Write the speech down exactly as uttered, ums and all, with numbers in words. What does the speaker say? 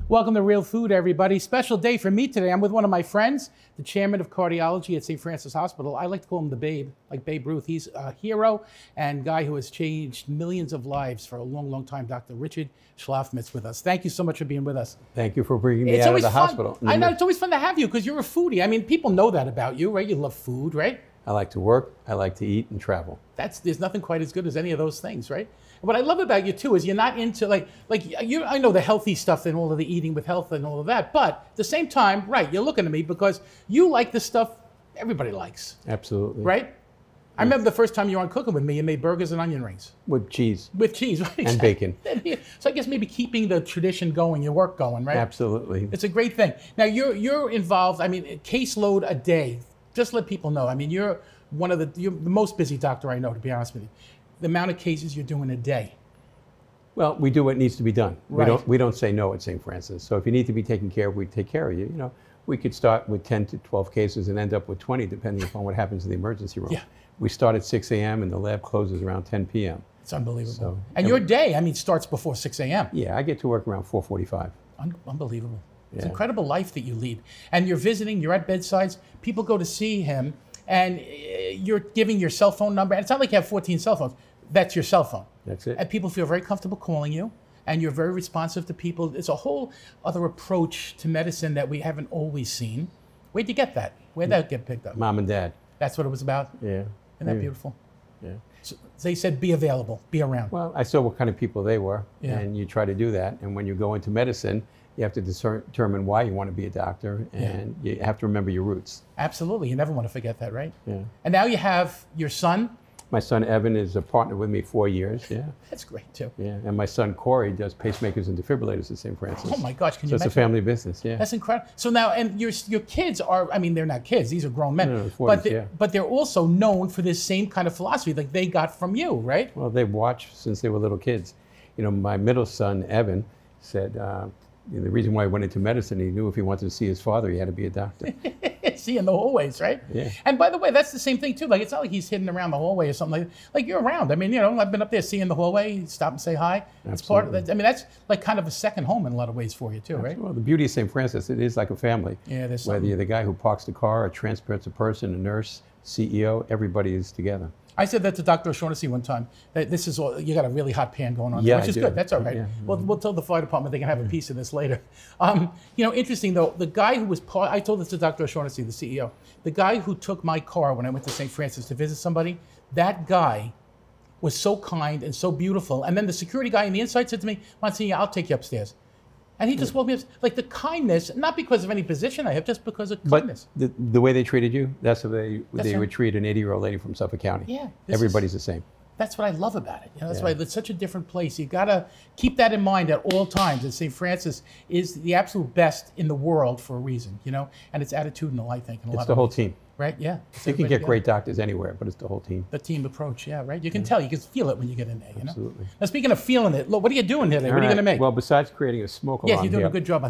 Welcome to Real Food, everybody. Special day for me today. I'm with one of my friends, the chairman of cardiology at Saint Francis Hospital. I like to call him the Babe, like Babe Ruth. He's a hero and guy who has changed millions of lives for a long, long time. Doctor Richard Schlafmitz with us. Thank you so much for being with us. Thank you for bringing me It's out of always the fun. hospital. I know, it's always fun to have you because you're a foodie. I mean, people know that about you, right? You love food, right? I like to work, I like to eat and travel. That's, there's nothing quite as good as any of those things, right? What I love about you too is you're not into like, like you, I know the healthy stuff and all of the eating with health and all of that, but at the same time, right, you're looking at me because you like the stuff everybody likes. Absolutely. Right? Yes. I remember the first time you were on Cooking With Me, you made burgers and onion rings. With cheese. With cheese, right? And bacon. So I guess maybe keeping the tradition going, your work going, right? Absolutely. It's a great thing. Now you're, you're involved, I mean, a caseload a day. Just let people know. I mean, you're one of the, you're the most busy doctor I know, to be honest with you. The amount of cases you're doing a day. Well, we do what needs to be done. Right. We don't we don't say no at Saint Francis. So if you need to be taken care of, we take care of you. You know, we could start with ten to twelve cases and end up with twenty, depending upon what happens in the emergency room. Yeah. We start at six A M and the lab closes around ten P M It's unbelievable. So, and, and your day, I mean, starts before six A M Yeah, I get to work around four forty-five. Un unbelievable. It's an Yeah. incredible life that you lead. And you're visiting, you're at bedsides, people go to see him, and you're giving your cell phone number. And it's not like you have fourteen cell phones. That's your cell phone. That's it. And people feel very comfortable calling you, and you're very responsive to people. It's a whole other approach to medicine that we haven't always seen. Where'd you get that? Where'd that get picked up? Mom and dad. That's what it was about? Yeah. Isn't that Yeah. beautiful? Yeah. So they said be available, be around. Well, I saw what kind of people they were, Yeah. and you try to do that. And when you go into medicine, you have to discern, determine why you want to be a doctor, and Yeah. you have to remember your roots. Absolutely. You never want to forget that, right? Yeah. And now you have your son. My son Evan is a partner with me four years. Yeah. That's great, too. Yeah. And my son Corey does pacemakers and defibrillators at Saint Francis. Oh, my gosh. Can So you it's a imagine? family business. Yeah. That's incredible. So now, and your your kids are, I mean, they're not kids. These are grown men. No, no, forties, but, they, yeah. but they're also known for this same kind of philosophy like they got from you, right? Well, they've watched since they were little kids. You know, my middle son Evan said, uh, you know, the reason why he went into medicine, he knew if he wanted to see his father, he had to be a doctor. See in the hallways, right? Yeah. And by the way, that's the same thing too. Like it's not like he's hidden around the hallway or something like that. Like you're around. I mean, you know, I've been up there seeing the hallway, stop and say hi. It's part of Absolutely. that. I mean, that's like kind of a second home in a lot of ways for you too, right? Well, the beauty of Saint Francis, it is like a family. Yeah, there's Whether something. you're the guy who parks the car or transports a person, a nurse, C E O, everybody is together. I said that to Doctor O'Shaughnessy one time. That this is all, you got a really hot pan going on, Yeah, which I is do. good. That's all right. Yeah. We'll, we'll tell the fire department they can have a piece of this later. Um, you know, interesting though, the guy who was part, I told this to Doctor O'Shaughnessy, the C E O, the guy who took my car when I went to Saint Francis to visit somebody, that guy was so kind and so beautiful. And then the security guy on the inside said to me, Monsignor, I'll take you upstairs. And he just woke me up, like the kindness, not because of any position I have, just because of But kindness. the, the way they treated you, that's the way That's they right. would treat an eighty-year-old lady from Suffolk County. Yeah, this Everybody's the same. That's what I love about it. You know, that's Yeah. why it's such a different place. You gotta keep that in mind at all times. And Saint Francis is the absolute best in the world for a reason, you know, and it's attitudinal, I think, in a lot It's of the whole ways. team. Right? Yeah. It's You can everybody get together. great doctors anywhere, but it's the whole team. The team approach, yeah, right. You can tell, you can feel it when you get in there. You know. Absolutely. Now, speaking of feeling it, look, what are you doing today? What are you All gonna right. make? Well, besides creating a smoke yes, alarm you're doing here, a good job.